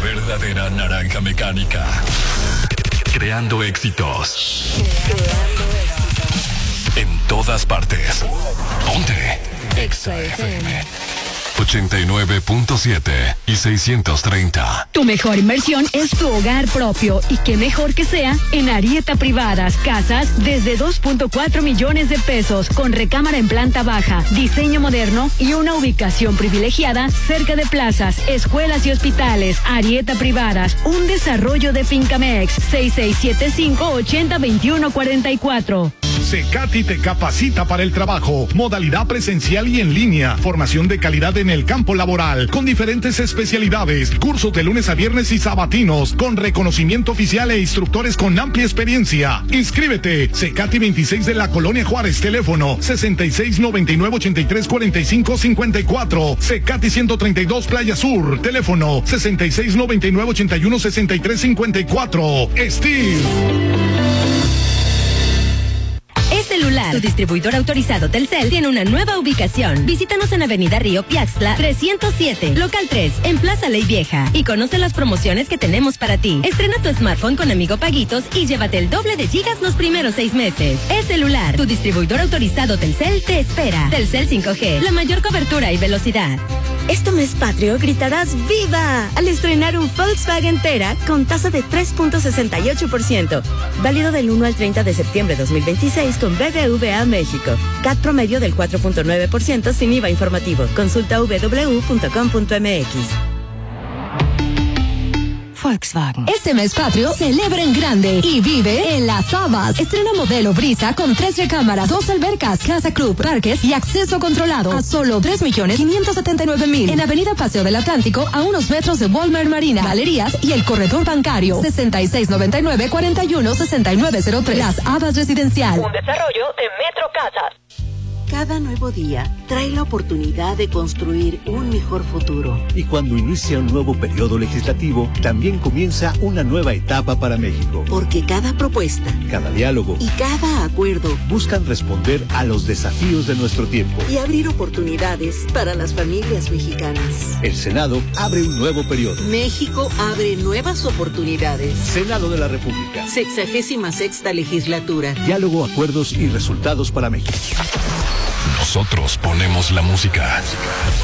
verdadera naranja mecánica. Creando éxitos. En todas partes. Ponte Exa FM 89.7 y 630. Tu mejor inversión es tu hogar propio. Y qué mejor que sea en Arieta Privadas. Casas desde 2.4 millones de pesos, con recámara en planta baja, diseño moderno y una ubicación privilegiada cerca de plazas, escuelas y hospitales. Arieta Privadas, un desarrollo de Fincamex. 6675-802144. Secati te capacita para el trabajo, modalidad presencial y en línea, formación de calidad en el campo laboral, con diferentes especialidades, cursos de lunes a viernes y sabatinos, con reconocimiento oficial e instructores con amplia experiencia. Inscríbete, Secati 26 de la Colonia Juárez, teléfono 6699-834554, Secati 132 Playa Sur, teléfono 6699-816354. Steve. Celular. Tu distribuidor autorizado Telcel tiene una nueva ubicación. Visítanos en Avenida Río Piaxtla 307, local 3, en Plaza Ley Vieja, y conoce las promociones que tenemos para ti. Estrena tu smartphone con Amigo Paguitos y llévate el doble de gigas los primeros 6 meses. Celular. Tu distribuidor autorizado Telcel te espera. Telcel 5G, la mayor cobertura y velocidad. Este mes patrio gritarás ¡Viva! Al estrenar un Volkswagen Tera con tasa de 3.68%. Válido del 1 al 30 de septiembre de 2026 con BBVA México. CAT promedio del 4.9% sin IVA informativo. Consulta www.com.mx. Volkswagen. Este mes patrio, celebra en grande y vive en Las Habas. Estrena modelo Brisa con 3 recámaras, 2 albercas, casa club, parques y acceso controlado a solo 3.579.000 en Avenida Paseo del Atlántico, a unos metros de Walmart Marina, galerías y el corredor bancario. 6699-416903. Las Habas Residencial. Un desarrollo de Metro Casas. Cada nuevo día trae la oportunidad de construir un mejor futuro. Y cuando inicia un nuevo periodo legislativo, también comienza una nueva etapa para México. Porque cada propuesta, cada diálogo y cada acuerdo buscan responder a los desafíos de nuestro tiempo y abrir oportunidades para las familias mexicanas. El Senado abre un nuevo periodo. México abre nuevas oportunidades. Senado de la República. 66ª legislatura. Diálogo, acuerdos y resultados para México. Nosotros ponemos la música.